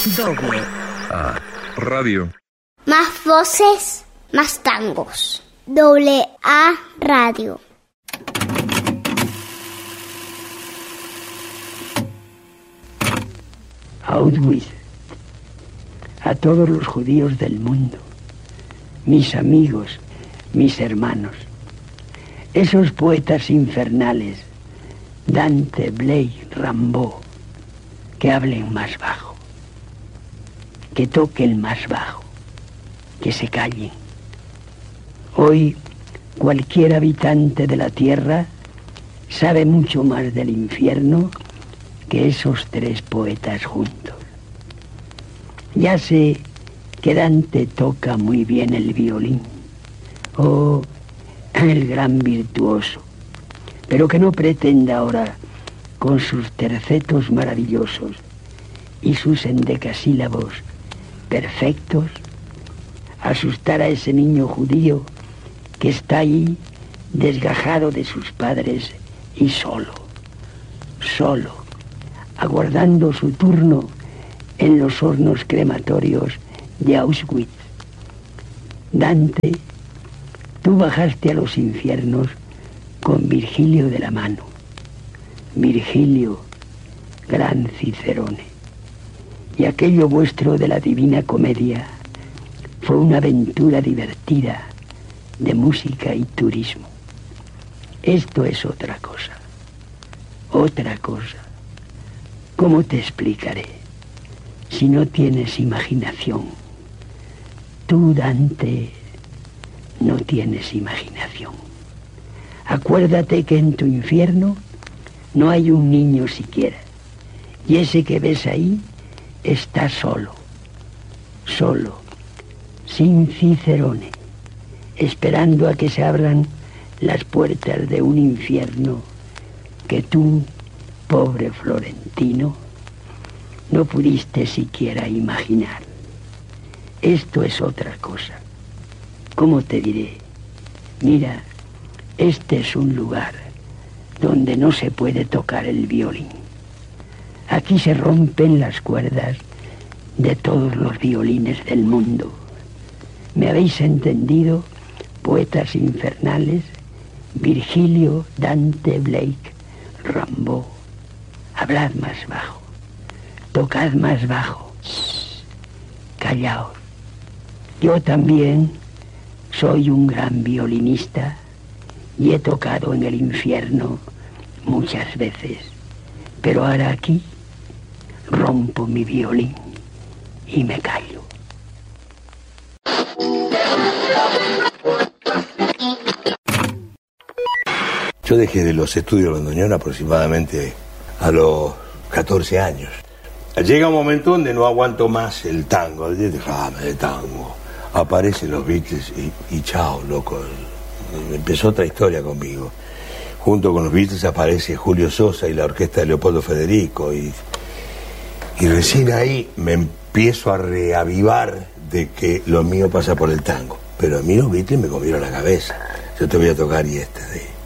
Doble A Radio. Más voces, más tangos. Doble A Radio. Auschwitz, a todos los judíos del mundo, mis amigos, mis hermanos, esos poetas infernales, Dante, Blake, Rimbaud, que hablen más bajo, que toquen más bajo, que se callen. Hoy cualquier habitante de la tierra sabe mucho más del infierno que esos tres poetas juntos. Ya sé que Dante toca muy bien el violín, el gran virtuoso, pero que no pretenda ahora, con sus tercetos maravillosos y sus endecasílabos perfectos, asustar a ese niño judío que está ahí desgajado de sus padres y solo, aguardando su turno en los hornos crematorios de Auschwitz. Dante, tú bajaste a los infiernos con Virgilio de la mano. Virgilio, gran Cicerone. Y aquello vuestro de la Divina Comedia fue una aventura divertida de música y turismo. Esto es otra cosa. Otra cosa. ¿Cómo te explicaré si no tienes imaginación? Tú, Dante, no tienes imaginación. Acuérdate que en tu infierno no hay un niño siquiera, y ese que ves ahí está solo, sin Cicerone, esperando a que se abran las puertas de un infierno que tú, pobre florentino, no pudiste siquiera imaginar. Esto es otra cosa. ¿Cómo te diré? Mira, este es un lugar donde no se puede tocar el violín. Aquí se rompen las cuerdas de todos los violines del mundo. ¿Me habéis entendido, poetas infernales? Virgilio, Dante, Blake, Rimbaud. Hablad más bajo, tocad más bajo, callaos. Yo también soy un gran violinista y he tocado en el infierno muchas veces, pero ahora aquí rompo mi violín y me callo. Yo dejé de los estudios Bandoneón aproximadamente a los 14 años. Llega un momento donde no aguanto más el tango, déjame de tango. Aparecen los Beatles y chao, loco. Empezó otra historia conmigo. Junto con los Beatles aparece Julio Sosa y la orquesta de Leopoldo Federico y recién ahí me empiezo a reavivar de que lo mío pasa por el tango. Pero a mí los Beatles me comieron la cabeza. Yo te voy a tocar y de